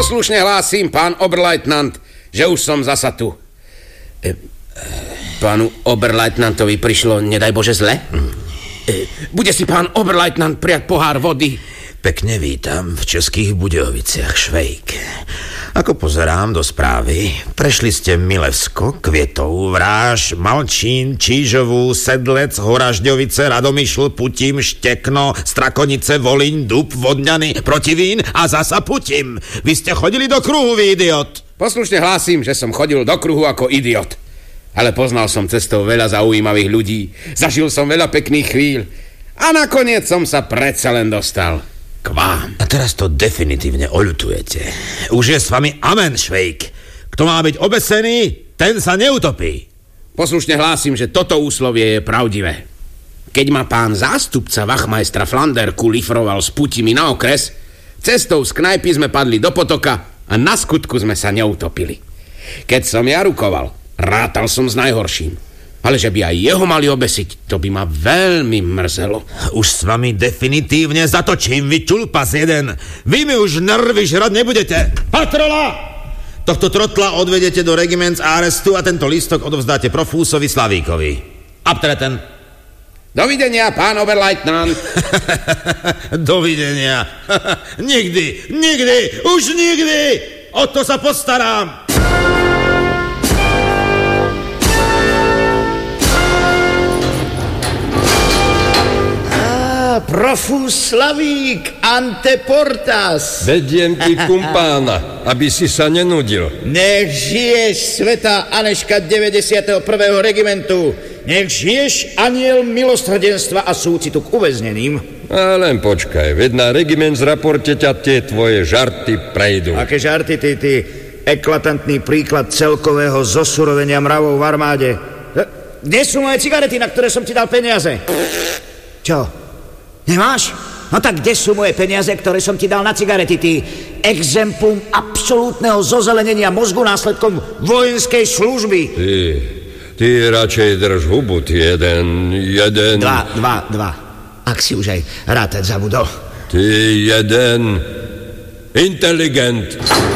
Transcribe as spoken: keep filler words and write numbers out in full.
Poslušne hlásim, pán oberleitnant, že už som zasa tu. E, pánu oberleitnantovi prišlo, nedaj Bože, zle? E, bude si pán oberleitnant prijať pohár vody? Pekne vítam v Českých Budějoviciach, Švejk. Ako pozerám do správy, prešli ste Milevsko, Květovú, Vráž, Malčín, Čížovú, Sedlec, Horažďovice, Radomyšl, Putim, Štekno, Strakonice, Voliň, Dub, Vodňany, Protivín a zasa Putim. Vy ste chodili do kruhu, vy idiot. Poslušne hlásim, že som chodil do kruhu ako idiot. Ale poznal som cestou veľa zaujímavých ľudí, zažil som veľa pekných chvíľ a nakoniec som sa predsa len dostal k vám. A teraz to definitívne oľutujete. Už je s vami amen, Švejk. Kto má byť obesený, ten sa neutopí. Poslušne hlásim, že toto úslovie je pravdivé. Keď ma pán zástupca wachmajstra Flanderku lifroval s Putimi na okres, cestou z knajpy sme padli do potoka a na skutku sme sa neutopili. Keď som ja rukoval, rátal som s najhorším. Ale že by aj jeho mali obesiť, to by ma veľmi mrzelo. Už s vami definitívne zatočím, vy čulpas jeden. Vy mi už nervy žrať nebudete. Patrola! Tohto trotla odvedete do regiments arestu a tento lístok odovzdáte profúsovi Slavíkovi. Abtreten. Dovidenia, pán oberleitnant. Dovidenia. Nikdy, nikdy, už nikdy. O to sa postarám. Profus Slavík, ante portas. Vediem ti kumpána, aby si sa nenudil. Nech žiješ, svätá Aneška deväťdesiateho prvého regimentu. Nech žiješ, aniel milosrdenstva a súcitu k uväzneným. A len počkaj, veď na regiment z raporte ťa tie tvoje žarty prejdú. Aké žarty, ty, ty? Eklatantný príklad celkového zosurovenia mravov v armáde. Kde sú moje cigarety, na ktoré som ti dal peniaze? Čo? Nemáš? No tak kde sú moje peniaze, ktoré som ti dal na cigarety, ty? Exemplum absolútneho zozelenenia mozgu následkom vojenskej služby. Ty, ty radšej drž hubu, ty jeden, jeden... Dva, dva, dva. Ak si už aj rátať zabudol. Ty jeden inteligent.